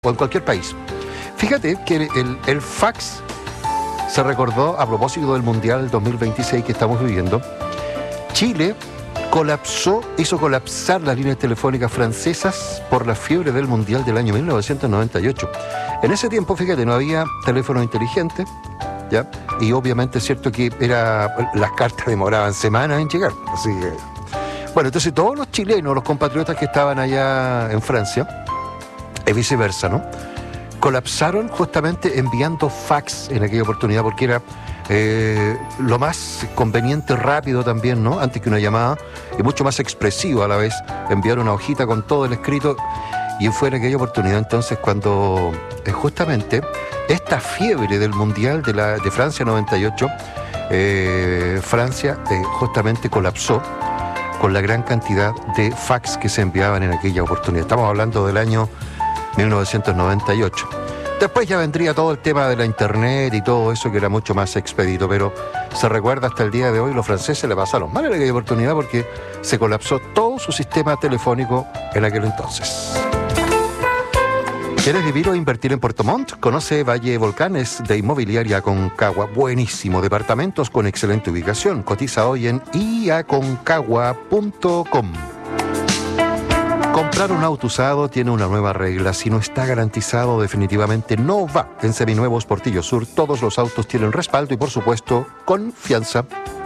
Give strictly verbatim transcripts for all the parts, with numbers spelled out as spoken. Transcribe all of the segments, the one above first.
o en cualquier país. Fíjate que el, el, el fax se recordó a propósito del Mundial dos mil veintiséis que estamos viviendo. Chile colapsó, hizo colapsar las líneas telefónicas francesas por la fiebre del Mundial del año mil novecientos noventa y ocho. En ese tiempo, fíjate, no había teléfonos inteligentes, ¿ya? Y obviamente es cierto que era, las cartas demoraban semanas en llegar. Así que, bueno, entonces todos los chilenos, los compatriotas que estaban allá en Francia, y viceversa, ¿no?, colapsaron justamente enviando fax en aquella oportunidad, porque era eh, lo más conveniente, rápido también, ¿no?, antes que una llamada, y mucho más expresivo a la vez, enviar una hojita con todo el escrito. Y fue en aquella oportunidad entonces cuando eh, justamente esta fiebre del Mundial de, la, de Francia noventa y ocho, eh, Francia eh, justamente colapsó con la gran cantidad de fax que se enviaban en aquella oportunidad. Estamos hablando del año mil novecientos noventa y ocho. Después ya vendría todo el tema de la internet y todo eso, que era mucho más expedito, pero se recuerda hasta el día de hoy, los franceses le pasaron mal en aquella oportunidad porque se colapsó todo su sistema telefónico en aquel entonces. ¿Quieres vivir o invertir en Puerto Montt? Conoce Valle Volcanes de Inmobiliaria Aconcagua. Buenísimo, departamentos con excelente ubicación. Cotiza hoy en i aconcagua punto com. Comprar un auto usado tiene una nueva regla. Si no está garantizado, definitivamente no va. En Seminuevos Portillo Sur, todos los autos tienen respaldo y, por supuesto, confianza.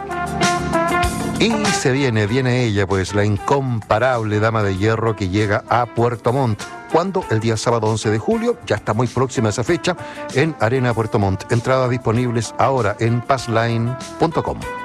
Y se viene, viene ella, pues, la incomparable Dama de Hierro que llega a Puerto Montt. ¿Cuándo? El día sábado once de julio, ya está muy próxima esa fecha, en Arena Puerto Montt. Entradas disponibles ahora en passline punto com.